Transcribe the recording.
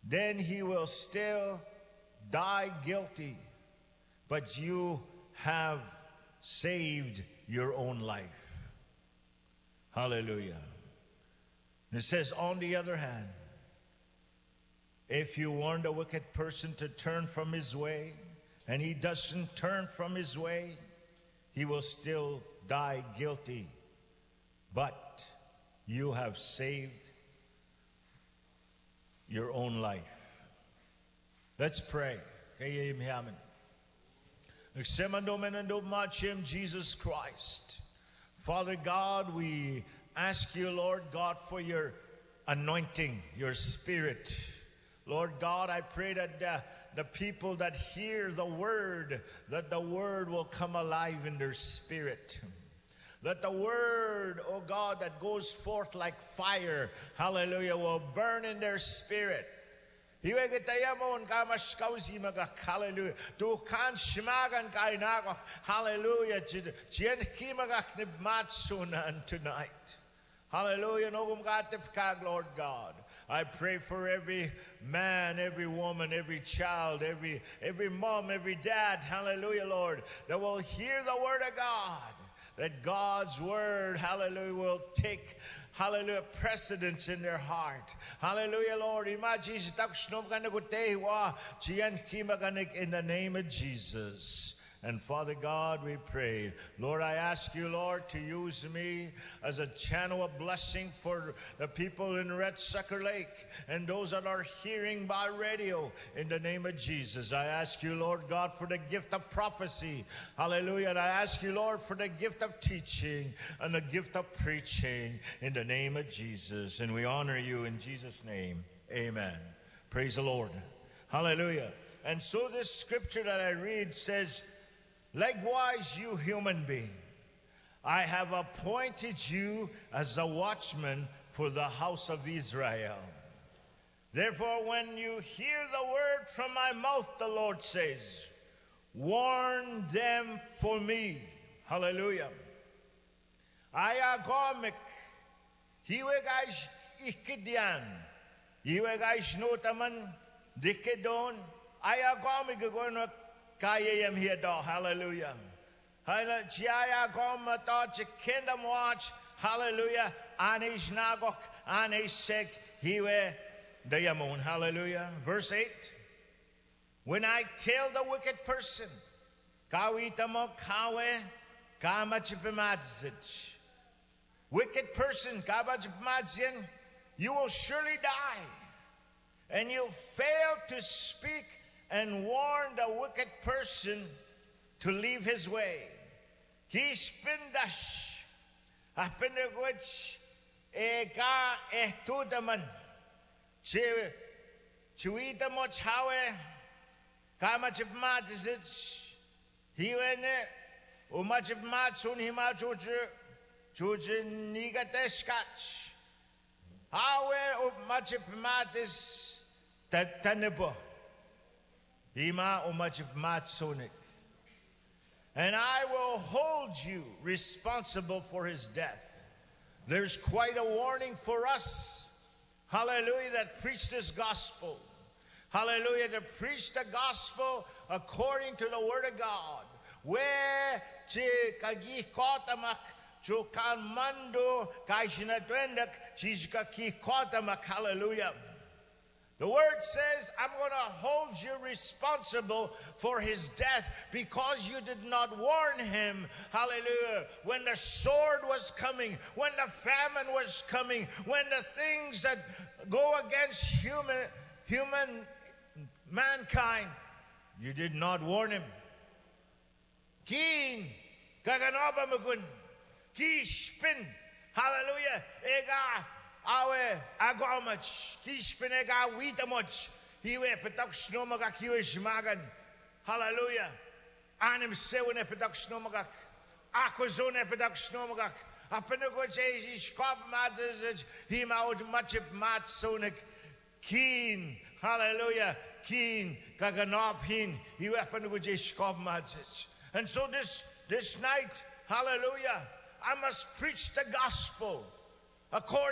then he will still die guilty, but you have saved your own life. Hallelujah. It says, on the other hand, if you warn the wicked person to turn from his way, and he doesn't turn from his way, he will still die guilty, but you have saved your own life. Let's pray. Jesus Christ. Father God, we ask you, Lord God, for your anointing, your spirit. Lord God, I pray that the people that hear the word, that the word will come alive in their spirit. That the word, oh God, that goes forth like fire, hallelujah, will burn in their spirit. Hallelujah. Tukan shmagan kainako. Hallelujah. Jien kimagak nibmatsunan tonight. Hallelujah. Nogum katipkag, Lord God. I pray for every man, every woman, every child, every mom, every dad, hallelujah, Lord, that will hear the word of God. That God's word, hallelujah, will take, hallelujah, precedence in their heart. Hallelujah, Lord. In the name of Jesus. And Father God, we pray, Lord, I ask you, Lord, to use me as a channel of blessing for the people in Red Sucker Lake and those that are hearing by radio in the name of Jesus. I ask you, Lord God, for the gift of prophecy. Hallelujah. And I ask you, Lord, for the gift of teaching and the gift of preaching in the name of Jesus. And we honor you in Jesus' name. Amen. Praise the Lord. Hallelujah. And so this scripture that I read says, likewise, you human being, I have appointed you as a watchman for the house of Israel. Therefore, when you hear the word from my mouth, the Lord says, warn them for me. Hallelujah. Ayagomic, hiwegais ikidyan, hiwegais notaman, dikedon, ayagomic gono. Kaya here, hallelujah. Hallelujah. Kingdom watch, hallelujah. Anish nagok, anish sek, hiwe dayamun, hallelujah. Verse 8. When I tell the wicked person, kawitamo kawe, kamachipimadzich. Wicked person, kabachipimadzin, you will surely die. And you fail to speak and warn the wicked person to leave his way. Kispindash, apinagwich eka ehtudaman, chuitamoch hawe, kamachipmatizich, hiwene, umachipmatsun himachuchu, chuchinigateskach, hawe umachipmatis tatanibo. And I will hold you responsible for his death. There's quite a warning for us, hallelujah, that preach this gospel. Hallelujah, to preach the gospel according to the word of God. Where hallelujah. The word says, I'm going to hold you responsible for his death because you did not warn him, hallelujah, when the sword was coming, when the famine was coming, when the things that go against human mankind, you did not warn him. Kin, kaganoba magun, ki spin, hallelujah, ega, awe agomach kishpenega witamoch hiwe petak snomaga kiwe shmagan. Hallelujah. Anim sewne petak snomagak akozone petak snomagak apenego jeji skop matzes himaud machip matsonik keen. Hallelujah. Keen kaganop hin hiwe apenego jeji skop matzes. And so this night, hallelujah, I must preach the gospel according